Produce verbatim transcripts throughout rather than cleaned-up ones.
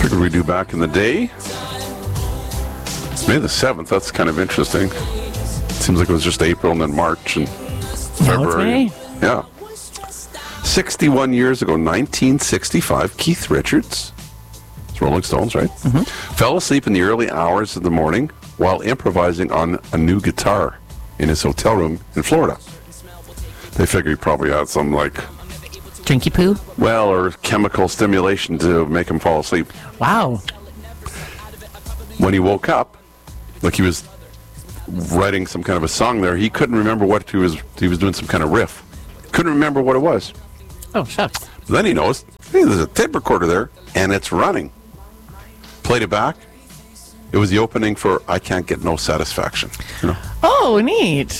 Figured we'd do back in the day. It's May the seventh. That's kind of interesting. Seems like it was just April and then March and February. Now it's May. Yeah. sixty-one years ago, nineteen sixty-five, Keith Richards, it's Rolling Stones, right? Mm-hmm. Fell asleep in the early hours of the morning while improvising on a new guitar in his hotel room in Florida. They figured he probably had some, like... Drinky poo? Well, or chemical stimulation to make him fall asleep. Wow. When he woke up, like he was writing some kind of a song there, he couldn't remember what he was, he was doing some kind of riff. Couldn't remember what it was. Oh, shucks. But then he noticed, hey, there's a tape recorder there, and it's running. Played it back. It was the opening for I Can't Get No Satisfaction. You know? Oh, neat.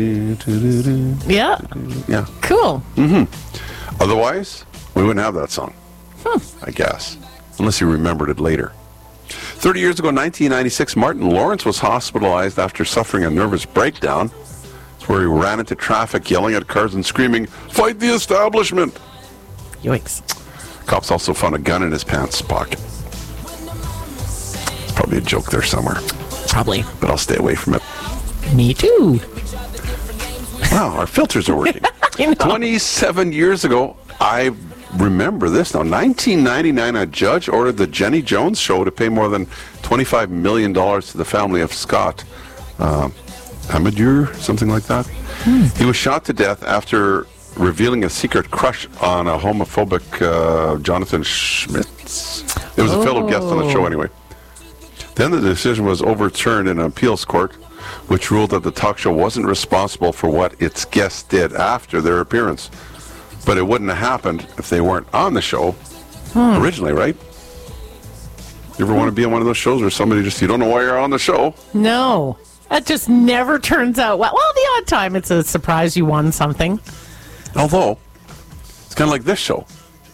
Yeah. Yeah. Cool. Mm-hmm. Otherwise, we wouldn't have that song, Hmm. I guess, unless you remembered it later. thirty years ago, nineteen ninety-six, Martin Lawrence was hospitalized after suffering a nervous breakdown. It's where he ran into traffic, yelling at cars and screaming, "Fight the establishment!" Yikes. Cops also found a gun in his pants pocket. Probably a joke there somewhere, Probably. but I'll stay away from it. Me too. Wow, our filters are working. I know. twenty-seven years ago, I remember this now. nineteen ninety-nine, a judge ordered the Jenny Jones Show to pay more than twenty-five million dollars to the family of Scott uh, Amadur, something like that. Hmm. He was shot to death after revealing a secret crush on a homophobic uh, Jonathan Schmitz. It was oh. a fellow guest on the show anyway. Then the decision was overturned in an appeals court, which ruled that the talk show wasn't responsible for what its guests did after their appearance. But it wouldn't have happened if they weren't on the show hmm. originally, right? You ever want to be on one of those shows where somebody just, you don't know why you're on the show? No. That just never turns out well. Well, the odd time it's a surprise you won something. Although, it's kind of like this show.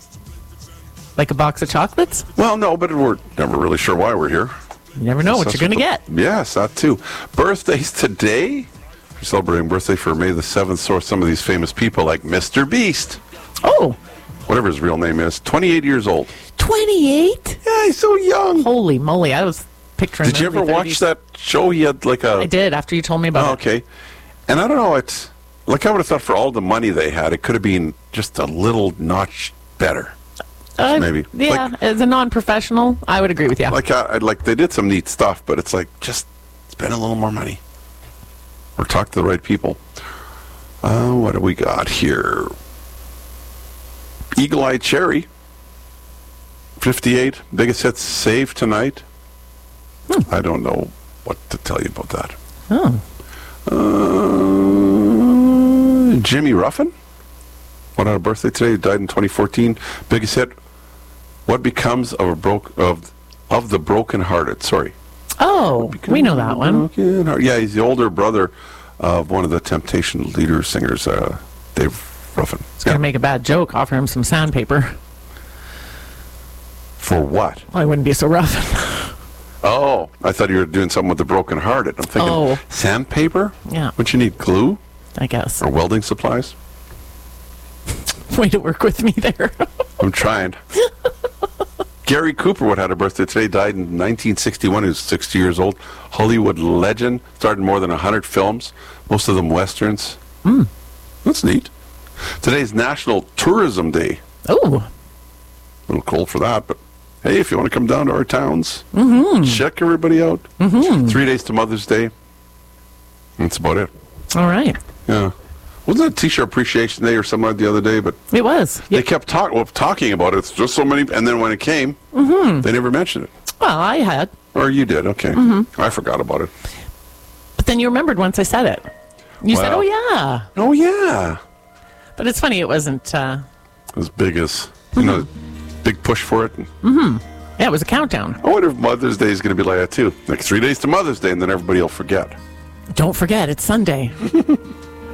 Like a box of chocolates? Well, no, but we're never really sure why we're here. You never know what you're going to get. Yes, that too. Birthdays today. We're celebrating birthday for May the seventh. So are some of these famous people like Mister Beast. Oh. Whatever his real name is. twenty-eight years old. twenty-eight? Yeah, he's so young. Holy moly. I was picturing Did you ever watch that show? He had like a... I did, after you told me about oh, it. Okay. And I don't know, it's... Like I would have thought for all the money they had, it could have been just a little notch better. Uh, maybe. Yeah, like, as a non-professional, I would agree with you. Like, I, like they did some neat stuff, but it's like, just spend a little more money. Or talk to the right people. Uh, what do we got here? Eagle Eye Cherry. fifty-eight. Biggest hits saved tonight. Hmm. I don't know what to tell you about that. Oh. Uh, Jimmy Ruffin. What had a birthday today? He died in twenty fourteen. Biggest hit. What becomes of a broke of of the broken-hearted? Sorry. Oh, we know that one. Yeah, he's the older brother of one of the Temptation leader singers, uh, Dave Ruffin. He's yeah. going to make a bad joke, offer him some sandpaper. For what? Well, I wouldn't be so rough. Oh, I thought you were doing something with the broken-hearted. I'm thinking, oh. sandpaper? Yeah. Would you need glue? I guess. Or welding supplies? Way to work with me there. I'm trying. Gary Cooper, what had a birthday today, died in nineteen sixty-one. He was sixty years old. Hollywood legend. Starred in more than one hundred films, most of them westerns. Mm. That's neat. Today's National Tourism Day. Oh. A little cold for that, but hey, if you want to come down to our towns, mm-hmm. check everybody out. Mm-hmm. Three days to Mother's Day. That's about it. All right. Yeah. Wasn't it Teacher Appreciation Day or something like the other day? But it was. They yep. kept talk, well, talking about it. It's just so many, and then when it came, mm-hmm. they never mentioned it. Well, I had. Or you did, okay. Mm-hmm. I forgot about it. But then you remembered once I said it. You well, said, oh, yeah. Oh, yeah. But it's funny, it wasn't... Uh... as big as, you mm-hmm. know, big push for it. Mm-hmm. Yeah, it was a countdown. I wonder if Mother's Day is going to be like that, too. Like three days to Mother's Day, and then everybody will forget. Don't forget, it's Sunday.